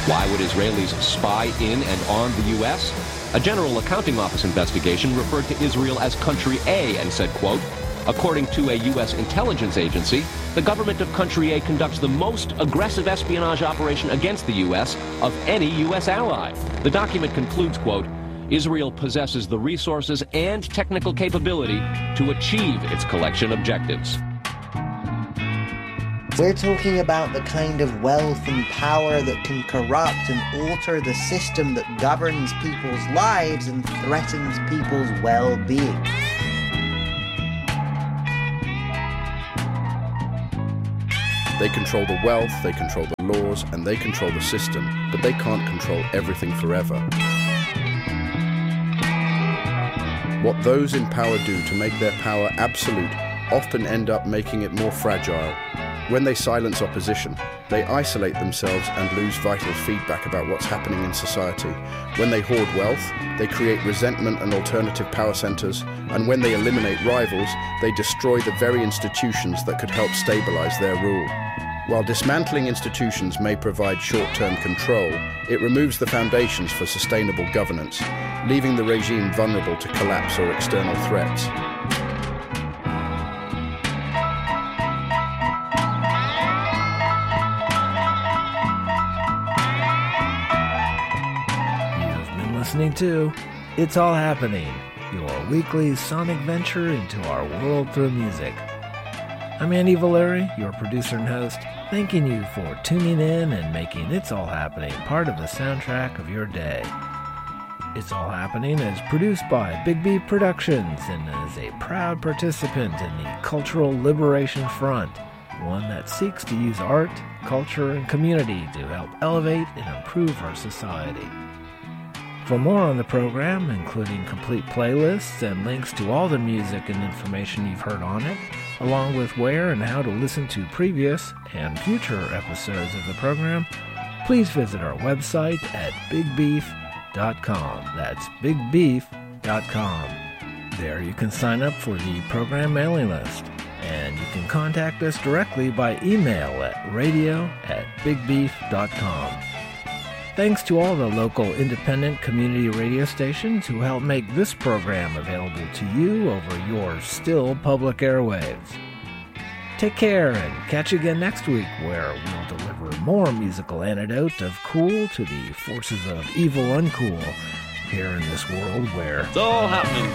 Why would Israelis spy in and on the U.S.? A General Accounting Office investigation referred to Israel as Country A and said, quote, according to a U.S. intelligence agency, the government of Country A conducts the most aggressive espionage operation against the U.S. of any U.S. ally. The document concludes, quote, Israel possesses the resources and technical capability to achieve its collection objectives. We're talking about the kind of wealth and power that can corrupt and alter the system that governs people's lives and threatens people's well-being. They control the wealth, they control the laws, and they control the system, but they can't control everything forever. What those in power do to make their power absolute often end up making it more fragile. When they silence opposition, they isolate themselves and lose vital feedback about what's happening in society. When they hoard wealth, they create resentment and alternative power centers, and when they eliminate rivals, they destroy the very institutions that could help stabilize their rule. While dismantling institutions may provide short-term control, it removes the foundations for sustainable governance, leaving the regime vulnerable to collapse or external threats. Listening to It's All Happening, your weekly sonic venture into our world through music. I'm Andy Valeri, your producer and host, thanking you for tuning in and making It's All Happening part of the soundtrack of your day. It's All Happening is produced by Big Beef Productions and is a proud participant in the Cultural Liberation Front, one that seeks to use art, culture, and community to help elevate and improve our society. For more on the program, including complete playlists and links to all the music and information you've heard on it, along with where and how to listen to previous and future episodes of the program, please visit our website at bigbeef.com. That's bigbeef.com. There you can sign up for the program mailing list, and you can contact us directly by email at radio@bigbeef.com. Thanks to all the local independent community radio stations who help make this program available to you over your still public airwaves. Take care and catch you again next week, where we'll deliver more musical antidote of cool to the forces of evil uncool here in this world where it's all happening.